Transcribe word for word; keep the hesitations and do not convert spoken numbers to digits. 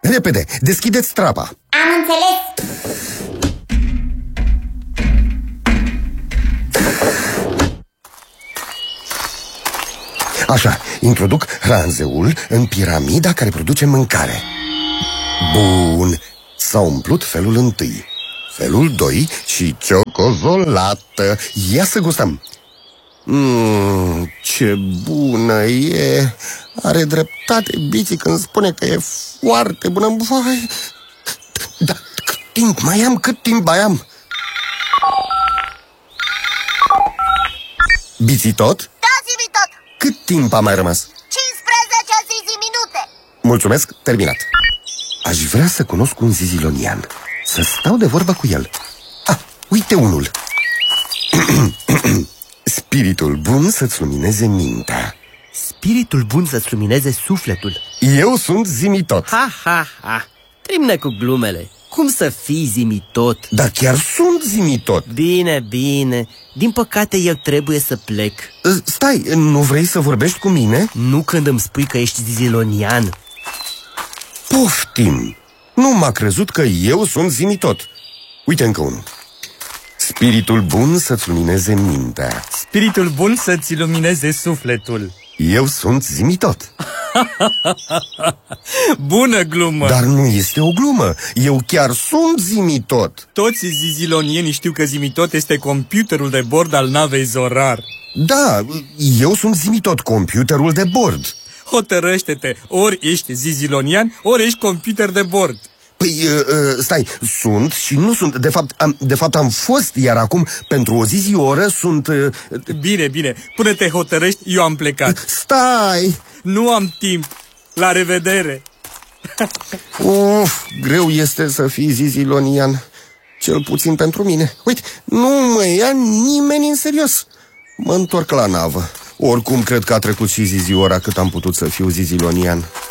repede, deschideți trapa. Am înțeles. Așa, introduc ranzeul în piramida care produce mâncare. Bun, s-a umplut felul întâi, felul doi și ciocozolată. Ia să gustăm. Mmm, ce bună e. Are dreptate Biții când spune că e foarte bună. Vai. Dar cât timp mai am, cât timp mai am? Biții tot? Da, zi-mi tot. Cât timp a mai rămas? cincisprezece zizi minute. Mulțumesc, terminat. Aș vrea să cunosc un zizilonian, să stau de vorbă cu el. Ah, uite unul. Spiritul bun să-ți lumineze mintea. Spiritul bun să-ți lumineze sufletul. Eu sunt Zimitot. Ha, ha, ha. Termină cu glumele. Cum să fii Zimitot? Dar chiar sunt Zimitot. Bine, bine. Din păcate eu trebuie să plec. Stai, nu vrei să vorbești cu mine? Nu când îmi spui că ești zizilonian. Poftim. Nu m-a crezut că eu sunt Zimitot. Uite încă unul. Spiritul bun să-ți lumineze mintea. Spiritul bun să-ți lumineze sufletul. Eu sunt Zimitot. Bună glumă! Dar nu este o glumă. Eu chiar sunt Zimitot. Toți zizilonienii știu că Zimitot este computerul de bord al navei Zorar. Da, eu sunt Zimitot, computerul de bord. Hotărăște-te, ori ești zizilonian, ori ești computer de bord. Păi, uh, uh, stai, sunt și nu sunt. De fapt, am, de fapt am fost, iar acum, pentru o zi zi oră, sunt... Uh, bine, bine, până te hotărăști, eu am plecat. Stai! Nu am timp. La revedere! Uf, greu este să fii zizilonian. Cel puțin pentru mine. Uite, nu mă ia nimeni în serios. Mă întorc la navă. Oricum, cred că a trecut și ziziora cât am putut să fiu zizilonian.